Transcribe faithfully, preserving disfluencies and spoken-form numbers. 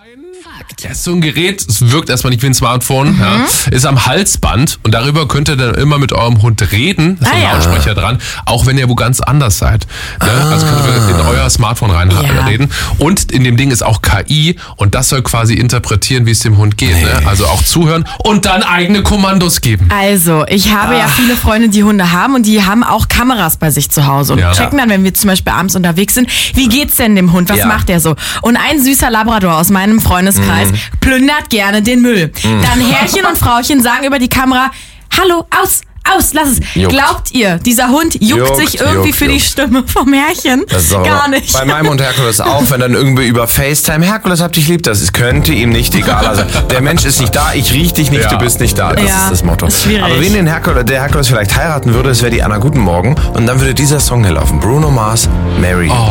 Das ist so ein Gerät, es wirkt erstmal nicht wie ein Smartphone, mhm. ja, ist am Halsband und darüber könnt ihr dann immer mit eurem Hund reden, da ist ah, ein ja. Lautsprecher dran, auch wenn ihr wo ganz anders seid. Ne? Ah. Also könnt ihr in euer Smartphone reinreden. Ja. Und in dem Ding ist auch K I und das soll quasi interpretieren, wie es dem Hund geht. Nee. Ne? Also auch zuhören und dann eigene Kommandos geben. Also, ich habe ah. ja viele Freunde, die Hunde haben und die haben auch Kameras bei sich zu Hause und ja. checken dann, wenn wir zum Beispiel abends unterwegs sind, wie geht's denn dem Hund, was ja. macht der so? Und ein süßer Labrador aus meinem Freundeskreis mhm. plündert gerne den Müll. Mhm. Dann Herrchen und Frauchen sagen über die Kamera, hallo, aus, aus, lass es. Juckt. Glaubt ihr, dieser Hund juckt, juckt sich irgendwie juckt, für juckt. die Stimme vom Herrchen? Das Gar nicht. Bei meinem Hund Herkules auch, wenn dann irgendwie über FaceTime, Herkules, hab dich lieb, das ist, könnte ihm nicht egal. Also der Mensch ist nicht da, ich riech dich nicht, ja. du bist nicht da. Das ja. ist das Motto. Ist Aber wen den Herkules, der Herkules vielleicht heiraten würde, das wäre die Anna Guten Morgen und dann würde dieser Song hier laufen. Bruno Mars, Mary. Oh.